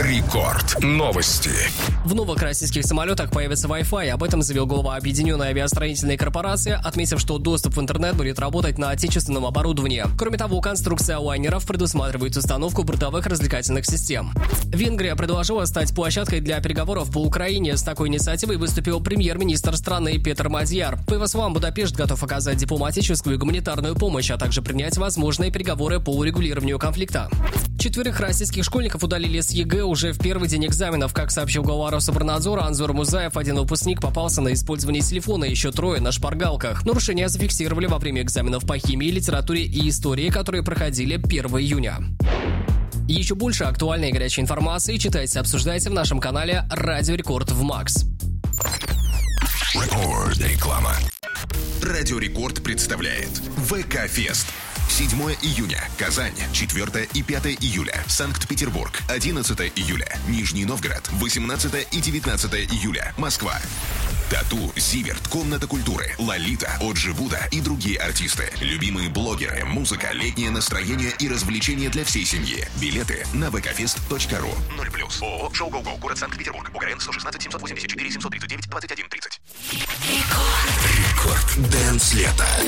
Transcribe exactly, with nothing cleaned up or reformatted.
Рекорд. Новости. В новых российских самолетах появится Wi-Fi. Об этом заявил глава Объединенной авиастроительной корпорации, отметив, что доступ в интернет будет работать на отечественном оборудовании. Кроме того, конструкция лайнеров предусматривает установку бортовых развлекательных систем. Венгрия предложила стать площадкой для переговоров по Украине. С такой инициативой выступил премьер-министр страны Петр Мадьяр. По его словам, Будапешт готов оказать дипломатическую и гуманитарную помощь, а также принять возможные переговоры по урегулированию конфликта. Четверых российских школьников удалили с ЕГЭ уже в первый день экзаменов. Как сообщил глава Рособорнадзора Анзор Музаев, один выпускник попался на использование телефона, еще трое на шпаргалках. Нарушения зафиксировали во время экзаменов по химии, литературе и истории, которые проходили первого июня. Еще больше актуальной и горячей информации читайте, обсуждайте в нашем канале Радио Рекорд в Макс. Реклама. Радио Рекорд представляет ВК-фест. седьмого июня – Казань, четвёртого и пятого июля – Санкт-Петербург, одиннадцатого июля – Нижний Новгород, восемнадцатого и девятнадцатого июля – Москва. Тату, Зиверт, Комната культуры, Лолита, Оджи Буда и другие артисты. Любимые блогеры, музыка, летнее настроение и развлечения для всей семьи. Билеты на вэ ка фест точка ру. ноль плюс. ООО «Шоу Гоу Гоу», город Санкт-Петербург. УГРН сто шестнадцать семьсот восемьдесят четыре семьсот тридцать девять двадцать один тридцать. Рекорд. Рекорд. Дэнс лето.